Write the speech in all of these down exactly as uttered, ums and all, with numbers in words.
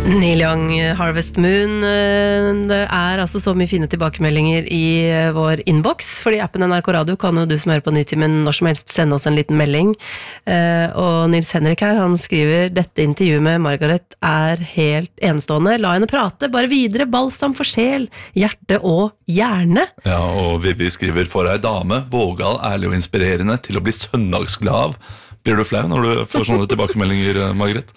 Neil Young, Harvest Moon. Det er altså så mye fine tilbakemeldinger i vår inbox, fordi appen N R K Radio kan jo du som hører på Nytimen når som helst sende oss en liten melding. Og Nils Henrik her, han skriver: dette intervjuet med Margaret er helt enestående. La henne prate, bare videre, balsam for sjel, hjerte og hjerne. Ja, og Vivi skriver: for ei dame, vågal, ærlig og inspirerende til å bli søndagsglad av. Blir du flau når du får sånne tilbakemeldinger, Margaret?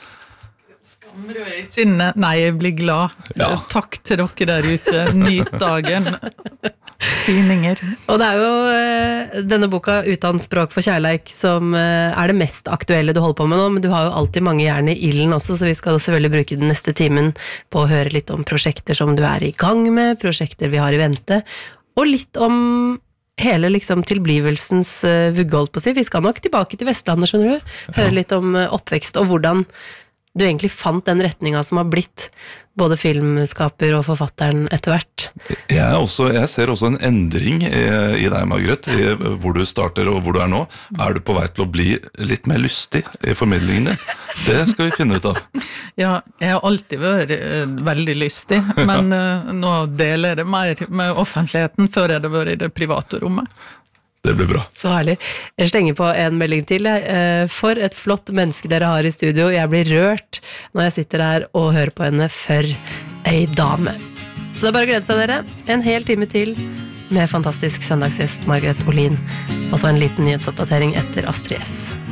Nei, jeg blir glad. Ja. Takk til dere der ute. Nyt dagen. Fininger. Og det er jo uh, denne boka Utan språk for kjærleik som uh, er det mest aktuelle du holder på med nå, men du har jo alltid mange jern i ilden også, så vi skal selvfølgelig bruke den neste timen på å høre litt om prosjekter som du er i gang med, prosjekter vi har i vente, og litt om hele liksom tilblivelsens uh, vugge, holdt på å si. Vi skal nok tilbake til Vestlandet, skjønner du. Høre ja. litt om uh, oppvekst og hvordan du egentlig fant den retninga som har blitt både filmskaper og forfatteren etter hvert. Jeg, er også, jeg ser også en endring i, i deg, Margaret, i hvor du starter og hvor du er nå. Er du på vei til å bli litt mer lystig i formidlingene? Det skal vi finne ut av. Ja, jeg har alltid vært uh, veldig lystig, men uh, nå deler jeg det mer med offentligheten før jeg har vært i det private rommet. Det blir bra. Så herlig. Jeg slenger på en melding til. For et flott menneske dere har i studio. Jeg blir rørt når jeg sitter her og hører på henne for ei dame. Så det er bare å glede seg, dere. En hel time til med fantastisk søndagsgjest Margaret Olin. Og så en liten nyhetsoppdatering etter Astrid S.